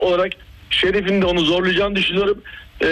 olarak Şerif'in de onu zorlayacağını düşünüyorum.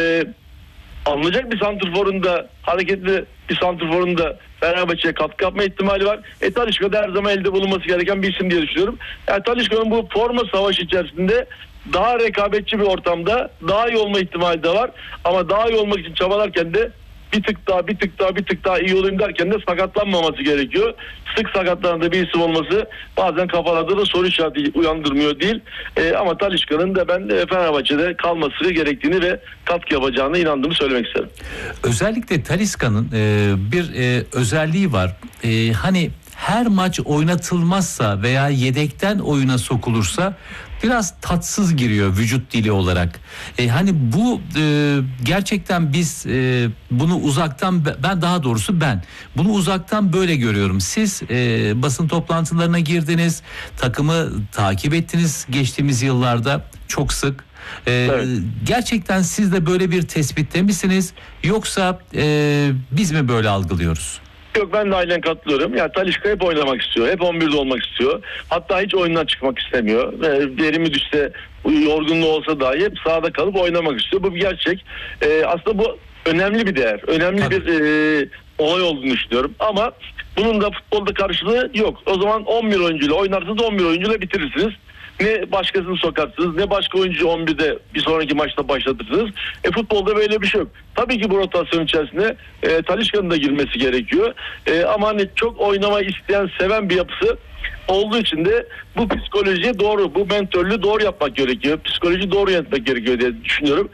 Alınacak bir santrforun da, hareketli bir santrforun da Fenerbahçe'ye katkı yapma ihtimali var. Talisca da her zaman elde bulunması gereken bir isim diye düşünüyorum. Yani Talisca'nın bu forma savaşı içerisinde daha rekabetçi bir ortamda daha iyi olma ihtimali de var. Ama daha iyi olmak için çabalarken de bir tık daha iyi olayım derken de sakatlanmaması gerekiyor. Sık sakatlanan da bir isim olması bazen kafalarda da soru işareti uyandırmıyor değil. Ama Talisca'nın da ben Fenerbahçe'de kalması gerektiğini ve katkı yapacağına inandığımı söylemek isterim. Özellikle Talisca'nın bir özelliği var. Hani her maç oynatılmazsa veya yedekten oyuna sokulursa biraz tatsız giriyor vücut dili olarak. Hani bu gerçekten biz bunu uzaktan ben bunu uzaktan böyle görüyorum. Siz basın toplantılarına girdiniz, takımı takip ettiniz geçtiğimiz yıllarda çok sık. Evet. Gerçekten siz de böyle bir tespitte misiniz yoksa biz mi böyle algılıyoruz? Yok, ben de aynen katılıyorum. Yani Talisca hep oynamak istiyor. Hep 11'de olmak istiyor. Hatta hiç oyundan çıkmak istemiyor. Verimi düşse, yorgunluğu olsa dahi hep sahada kalıp oynamak istiyor. Bu bir gerçek. Aslında bu önemli bir değer. Önemli Tabii. bir olay olduğunu düşünüyorum. Ama bunun da futbolda karşılığı yok. O zaman 11 oyuncuyla oynarsınız, 11 oyuncuyla bitirirsiniz. Ne başkasını sokarsınız, ne başka oyuncu 11'de bir sonraki maçta başlatırsınız. Futbolda böyle bir şey yok. Tabii ki bu rotasyon içerisinde Talisca'nın da girmesi gerekiyor. Ama hani çok oynamayı isteyen, seven bir yapısı olduğu için de bu psikolojiye doğru, bu mentörlüğü doğru yapmak gerekiyor. Psikolojiyi doğru yönetmek gerekiyor diye düşünüyorum.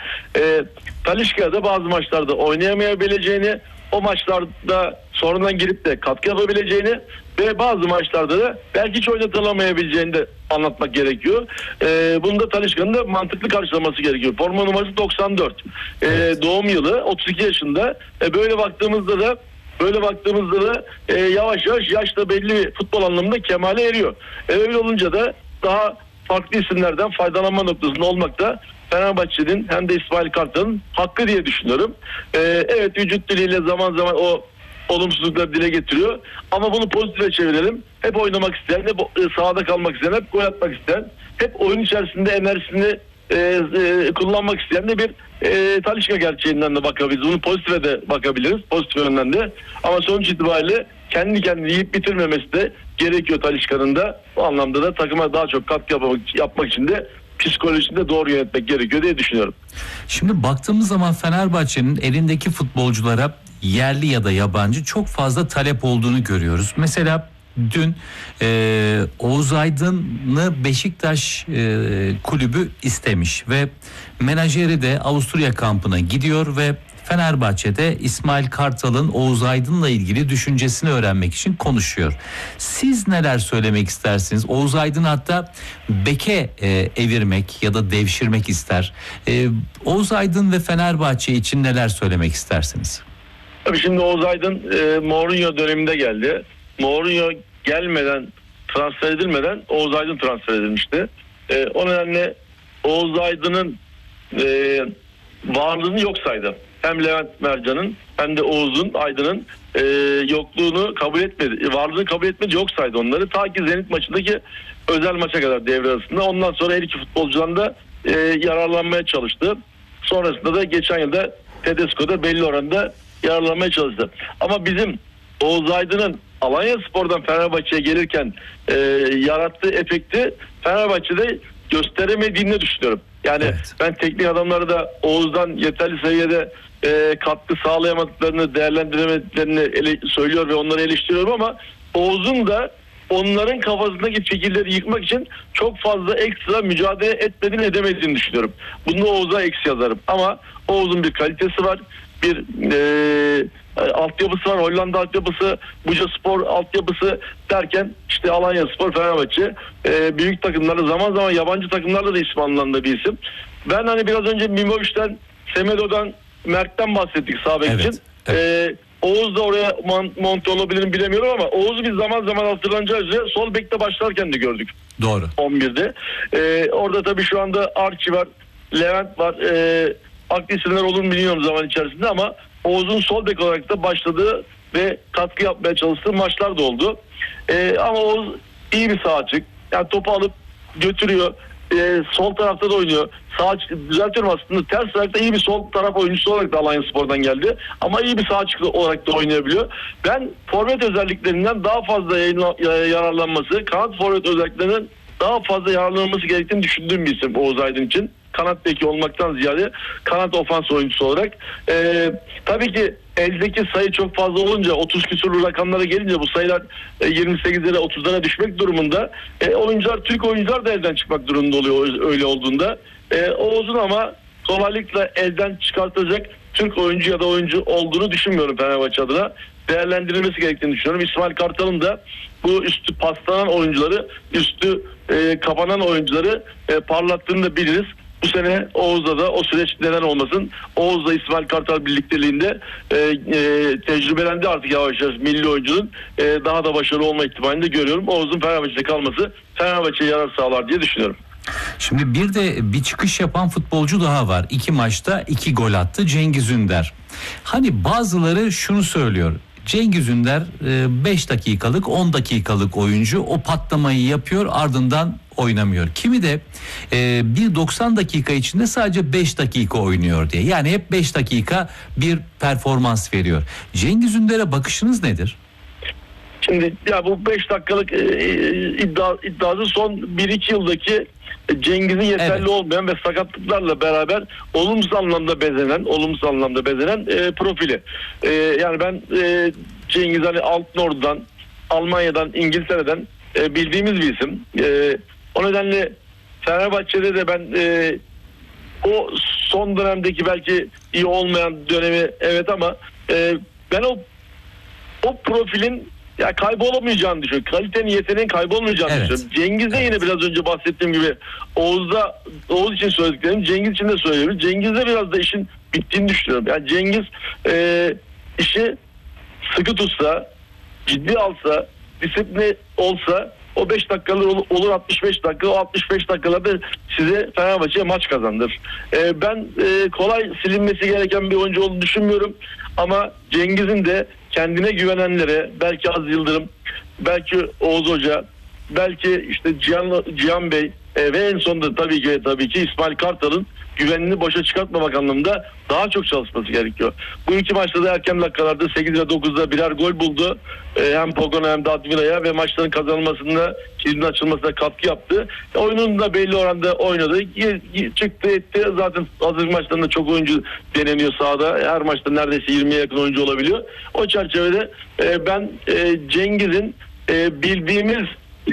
Talisca'da bazı maçlarda oynayamayabileceğini, o maçlarda sonradan girip de katkı yapabileceğini ve bazı maçlarda da belki hiç oynatılamayabileceğini de anlatmak gerekiyor. Bunu da Talisca'nın da mantıklı karşılaması gerekiyor. Forma numarası 94. Doğum yılı, 32 yaşında. Böyle baktığımızda da yavaş yavaş yaşla belli futbol anlamında kemale eriyor. Öyle olunca da daha farklı isimlerden faydalanma noktasında olmak da Fenerbahçe'nin hem de İsmail Kartal'ın hakkı diye düşünüyorum. Evet, vücut diliyle zaman zaman o olumsuzlukları dile getiriyor. Ama bunu pozitife çevirelim. Hep oynamak isteyen, hep sahada kalmak isteyen, hep gol atmak isteyen, hep oyun içerisinde enerjisini kullanmak isteyen de bir Talisca gerçeğinden de bakabiliriz. Bunu pozitife de bakabiliriz. Pozitif yönden de. Ama sonuç itibariyle kendi kendini yiyip bitirmemesi de gerekiyor Talisca'nın da. Bu anlamda da takıma daha çok katkı yapmak için de psikolojisini de doğru yönetmek gerekiyor diye düşünüyorum. Şimdi baktığımız zaman Fenerbahçe'nin elindeki futbolculara yerli ya da yabancı çok fazla talep olduğunu görüyoruz. Mesela dün Oğuz Aydın'ı Beşiktaş kulübü istemiş ve menajeri de Avusturya kampına gidiyor ve Fenerbahçe'de İsmail Kartal'ın Oğuz Aydın'la ilgili düşüncesini öğrenmek için konuşuyor. Siz neler söylemek istersiniz? Oğuz Aydın hatta beke evirmek ya da devşirmek ister. Oğuz Aydın ve Fenerbahçe için neler söylemek istersiniz? Tabii şimdi Oğuz Aydın Mourinho döneminde geldi. Mourinho gelmeden, transfer edilmeden Oğuz Aydın transfer edilmişti. O nedenle Oğuz Aydın'ın varlığını yok saydı. Hem Levent Mercan'ın hem de Oğuz'un, Aydın'ın yokluğunu kabul etmedi. Varlığını kabul etmedi, yok saydı onları. Ta ki Zenit maçındaki özel maça kadar devre arasında. Ondan sonra her iki futbolcudan da yararlanmaya çalıştı. Sonrasında da geçen yılda Tedesco'da belli oranda yararlanmaya çalıştı. Ama bizim Oğuz Aydın'ın Alanyaspor'dan Fenerbahçe'ye gelirken yarattığı efekti Fenerbahçe'de gösteremediğini düşünüyorum. Yani evet, ben teknik adamları da Oğuz'dan yeterli seviyede katkı sağlayamadıklarını, değerlendiremediklerini söylüyor ve onları eleştiriyorum ama Oğuz'un da onların kafasındaki fikirleri yıkmak için çok fazla ekstra mücadele etmediğini, edemediğini düşünüyorum. Bunu Oğuz'a eksi yazarım. Ama Oğuz'un bir kalitesi var. Bir altyapısı var. Hollanda altyapısı, Bucaspor altyapısı derken işte Alanyaspor, Fenerbahçe büyük takımlarla, zaman zaman yabancı takımlarla da ismi anılan bir isim. Ben hani biraz önce Mimovic'ten, Semedo'dan, Mert'ten bahsettik sağ bek için. Evet. Oğuz da oraya monte olabilir mi bilemiyorum ama Oğuz'u biz zaman zaman hatırlanacağı üzere sol bekte başlarken de gördük. Doğru. 11'de. Orada tabii şu anda Archie var, Levent var. Aklı isimler olur mu bilmiyorum zaman içerisinde ama Oğuz'un sol bek olarak da başladığı ve katkı yapmaya çalıştığı maçlar da oldu. Ama Oğuz iyi bir sağ açık. Yani topu alıp götürüyor. sol tarafta da oynuyor. Düzeltiyorum, aslında ters tarafta iyi bir sol taraf oyuncusu olarak da Alanyaspor'dan geldi. Ama iyi bir sağ açık olarak da oynayabiliyor. Ben forvet özelliklerinden daha fazla yararlanması, kanat forvet özelliklerinden daha fazla yararlanılması gerektiğini düşündüğüm bir isim Oğuz Aydın için. Kanat beki olmaktan ziyade kanat ofans oyuncusu olarak. Tabii ki eldeki sayı çok fazla olunca, 30 küsurlu rakamlara gelince bu sayılar 28'lere 30'lara düşmek durumunda. Türk oyuncular da elden çıkmak durumunda oluyor öyle olduğunda. Oğuz'un ama kolaylıkla elden çıkartacak Türk oyuncu ya da oyuncu olduğunu düşünmüyorum Fenerbahçe adına. Değerlendirilmesi gerektiğini düşünüyorum. İsmail Kartal'ın da bu üstü paslanan oyuncuları, üstü kapanan oyuncuları parlattığını da biliriz. Bu sene Oğuz'da da o süreç neden olmasın. Oğuz'la İsmail Kartal birlikteliğinde tecrübelendi artık yavaş yavaş milli oyuncunun daha da başarılı olma ihtimalini de görüyorum. Oğuz'un Fenerbahçe'de kalması Fenerbahçe'ye yarar sağlar diye düşünüyorum. Şimdi bir de bir çıkış yapan futbolcu daha var. 2 maçta 2 gol attı, Cengiz Ünder. Hani bazıları şunu söylüyor. Cengiz Ünder 5 dakikalık 10 dakikalık oyuncu, o patlamayı yapıyor, ardından oynamıyor. Kimi de bir 90 dakika içinde sadece 5 dakika oynuyor diye. Yani hep 5 dakika bir performans veriyor. Cengiz Ünder'e bakışınız nedir? Şimdi ya bu 5 dakikalık iddiası son 1-2 yıldaki Cengiz'in yeterli olmayan ve sakatlıklarla beraber olumsuz anlamda bezenen profili. Yani ben Cengiz hani Altınordu'dan, Almanya'dan, İngiltere'den bildiğimiz bir isim. O nedenle Fenerbahçe'de de ben o son dönemdeki belki iyi olmayan dönemi evet ama ben o profilin ya kaybolamayacağını düşünüyorum. Kalitenin, yeteneğin kaybolmayacağını düşünüyorum. Cengiz'de yine biraz önce bahsettiğim gibi Oğuz için söylediklerim Cengiz için de söylüyorum. Cengiz'de biraz da işin bittiğini düşünüyorum. Yani Cengiz işi sıkı tutsa, ciddi alsa, disiplinli olsa o 5 dakikalar olur 65 dakika. O 65 dakikalarda size Fenerbahçe'ye maç kazandırır. Ben kolay silinmesi gereken bir oyuncu olduğunu düşünmüyorum. Ama Cengiz'in de kendine güvenenlere, belki Aziz Yıldırım, belki Oğuz Hoca, belki işte Cihan Bey ve en sonunda tabii ki İsmail Kartal'ın güvenini boşa çıkartmamak anlamında daha çok çalışması gerekiyor. Bu iki maçta da erken dakikalarda 8 ve 9'da birer gol buldu. Hem Pogon'a hem de Advila'ya ve maçların kazanılmasında, kilidin açılmasına katkı yaptı. Oyunun da belli oranda oynadı. Çıktı etti. Zaten hazır maçlarında çok oyuncu deneniyor sahada. Her maçta neredeyse 20'ye yakın oyuncu olabiliyor. O çerçevede ben Cengiz'in bildiğimiz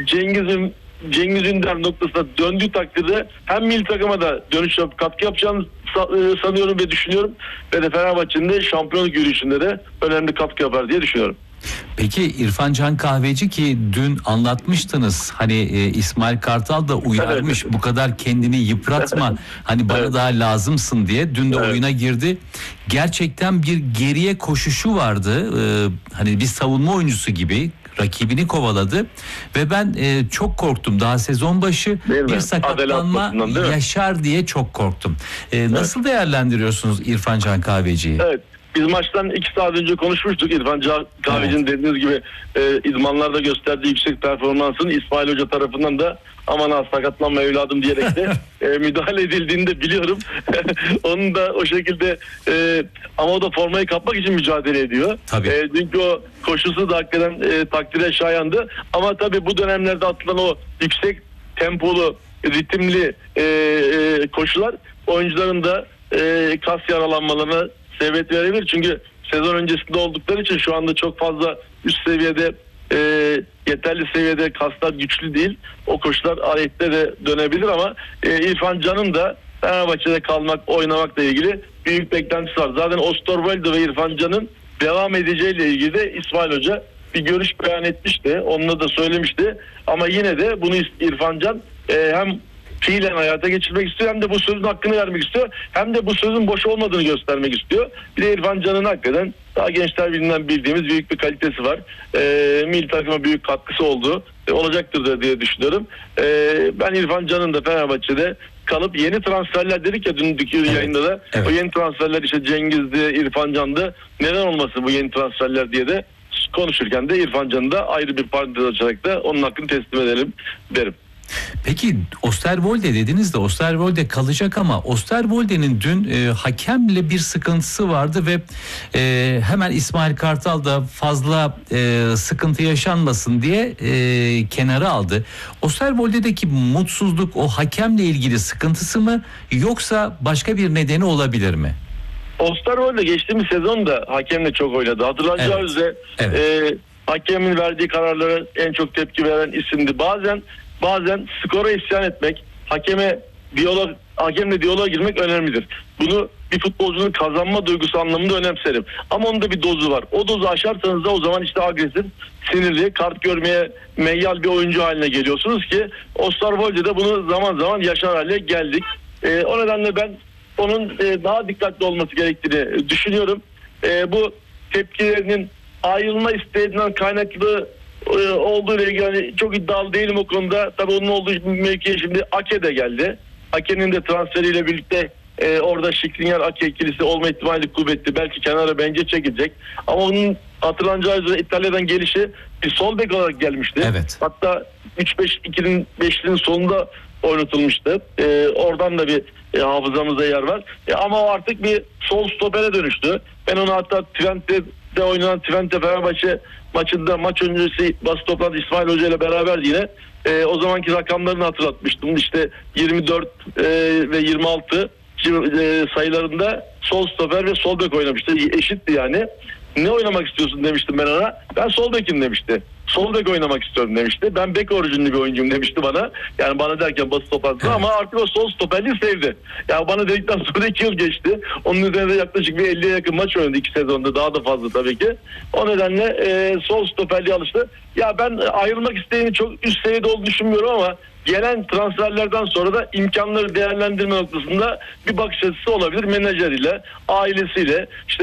Cengiz Ünder noktasına döndüğü takdirde hem milli takıma da dönüş katkı yapacağını sanıyorum ve düşünüyorum. Ve de Fenerbahçe'nin de şampiyonluk yürüyüşünde de önemli katkı yapar diye düşünüyorum. Peki İrfan Can Kahveci, ki dün anlatmıştınız hani İsmail Kartal da uyarmış, bu kadar kendini yıpratma, hani bana daha lazımsın diye. Dün de oyuna girdi. Gerçekten bir geriye koşuşu vardı. Hani bir savunma oyuncusu gibi rakibini kovaladı ve ben çok korktum. Daha sezon başı bir sakatlanma yaşar diye çok korktum. Nasıl değerlendiriyorsunuz İrfan Can Kahveci'yi? Evet. Biz maçtan 2 saat önce konuşmuştuk. İrfan Can Kahveci'nin dediğiniz gibi idmanlarda gösterdiği yüksek performansın İsmail Hoca tarafından da aman ha sakatlanma evladım diyerek de müdahale edildiğini de biliyorum. Onun da o şekilde ama o da formayı kapmak için mücadele ediyor. Çünkü o koşusu da hakikaten takdire şayandı. Ama tabii bu dönemlerde atılan o yüksek tempolu, ritimli koşular oyuncuların da kas yaralanmalarına sebebiyet verebilir. Çünkü sezon öncesinde oldukları için şu anda çok fazla üst seviyede yeterli seviyede kaslar güçlü değil. O koşular aleyhte de dönebilir ama İrfan Can'ın da Fenerbahçe'de kalmak, oynamakla ilgili büyük beklentisi var. Zaten Osterwolde ve İrfan Can'ın devam edeceğiyle ilgili de İsmail Hoca bir görüş beyan etmişti. Onunla da söylemişti. Ama yine de bunu İrfan Can hem fiilen hayata geçirmek istiyor, hem de bu sözün hakkını vermek istiyor, hem de bu sözün boş olmadığını göstermek istiyor. Bir de İrfan Can'ın hakikaten daha Gençler Birliği'nden bildiğimiz büyük bir kalitesi var. Milli takıma büyük katkısı oldu. Olacaktır da diye düşünüyorum. Ben İrfan Can'ın da Fenerbahçe'de kalıp yeni transferler dedik ya dünkü yayında da. O yeni transferler işte Cengiz'di, İrfan Can'dı. Neden olmasın bu yeni transferler diye de konuşurken de İrfan Can'ı da ayrı bir parantez açarak da onun hakkını teslim edelim derim. Peki Osterwolde dediniz de Osterwolde kalacak ama Osterwolde'nin dün hakemle bir sıkıntısı vardı ve hemen İsmail Kartal da fazla sıkıntı yaşanmasın diye kenara aldı. Osterwolde'deki mutsuzluk o hakemle ilgili sıkıntısı mı yoksa başka bir nedeni olabilir mi? Osterwolde geçtiğimiz sezon da hakemle çok oynadı. Hatırlanacağınız üzere hakemin verdiği kararlara en çok tepki veren isimdi. Bazen skora isyan etmek, hakemle diyaloğa girmek önemlidir. Bunu bir futbolcunun kazanma duygusu anlamında önemserim. Ama onun da bir dozu var. O dozu aşarsanız da o zaman işte agresif, sinirli, kart görmeye meyyal bir oyuncu haline geliyorsunuz ki Osterwolde'de bunu zaman zaman yaşar hale geldik. O nedenle ben onun daha dikkatli olması gerektiğini düşünüyorum. Bu tepkilerinin ayrılma isteğinden kaynaklı olduğu ile ilgili yani çok iddialı değilim o konuda. Tabii onun olduğu mevkiye şimdi Ake de geldi. Ake'nin de transferiyle birlikte orada Skriniar Ake ikilisi olma ihtimali kuvvetli. Belki kenara bence çekecek. Ama onun hatırlanacağı üzere İtalya'dan gelişi bir sol bek olarak gelmişti. Evet. Hatta 3-5-2'nin sonunda oynatılmıştı. Oradan da bir hafızamızda yer var. Ama o artık bir sol stopere dönüştü. Ben onu hatta Twente'de oynanan Twente Fenerbahçe maçında maç öncesi basın toplantısı İsmail Hoca ile beraber yine o zamanki rakamlarını hatırlatmıştım. İşte 24 ve 26 sayılarında sol stoper ve sol bek oynamıştı. Eşitti yani. Ne oynamak istiyorsun demiştim ben ona. Ben sol bekim demişti. Sol bek oynamak istiyorum demişti. Ben bek orijinli bir oyuncuyum demişti bana. Yani bana derken basın toplantısı ama artık o sol stoperliği sevdi. Yani bana dedikten sonra 2 yıl geçti. Onun üzerinde yaklaşık bir 50'ye yakın maç oynadı 2 sezonda. Daha da fazla tabii ki. O nedenle sol stoperliğe alıştı. Ya ben ayrılmak isteğini çok üst seviyede olduğunu düşünmüyorum ama gelen transferlerden sonra da imkanları değerlendirme noktasında bir bakış açısı olabilir. Menajeriyle, ailesiyle, işte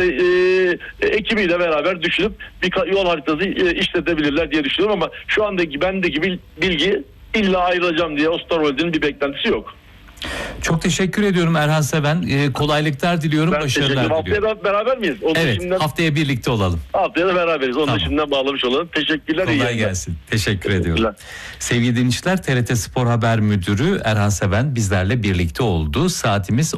ekibiyle beraber düşünüp bir yol haritası işletebilirler diye düşünüyorum ama şu andaki bendeki bilgi illa ayrılacağım diye Osterwolde'nin bir beklentisi yok. Çok teşekkür ediyorum Erhan Seven. Kolaylıklar diliyorum, Ben başarılar diliyorum. Haftaya da beraber miyiz? Evet, haftaya birlikte olalım. Haftaya da beraberiz. Onu da şimdiden bağlamış olalım. Teşekkürler. Kolay gelsin. Teşekkür ediyorum. Sevgili dinleyiciler, TRT Spor Haber Müdürü Erhan Seven bizlerle birlikte oldu. Saatimiz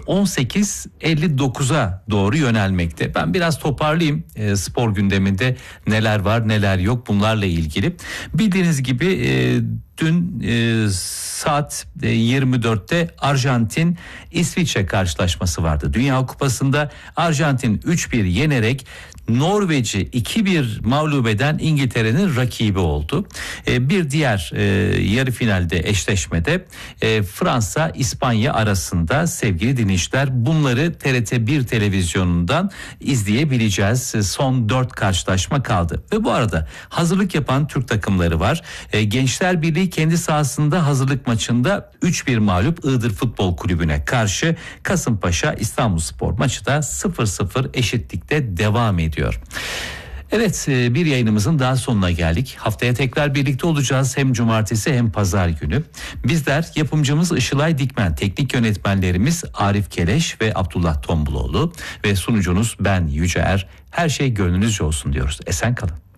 18.59'a doğru yönelmekte. Ben biraz toparlayayım spor gündeminde neler var neler yok bunlarla ilgili. Bildiğiniz gibi dün saat 24'te Arjantin İsviçre karşılaşması vardı. Dünya Kupası'nda Arjantin 3-1 yenerek Norveç'i 2-1 mağlup eden İngiltere'nin rakibi oldu. Bir diğer yarı finalde eşleşmede Fransa İspanya arasında sevgili dinleyiciler bunları TRT1 televizyonundan izleyebileceğiz. Son 4 karşılaşma kaldı. Ve bu arada hazırlık yapan Türk takımları var. Gençler Birliği kendi sahasında hazırlık maçında 3-1 mağlup Iğdır Futbol Kulübü'ne karşı. Kasımpaşa İstanbulspor maçı da 0-0 eşitlikte devam ediyor. Evet, bir yayınımızın daha sonuna geldik. Haftaya tekrar birlikte olacağız hem cumartesi hem pazar günü. Bizler yapımcımız Işılay Dikmen, teknik yönetmenlerimiz Arif Keleş ve Abdullah Tombuloğlu ve sunucunuz ben Yüce Er. Her şey gönlünüzce olsun diyoruz. Esen kalın.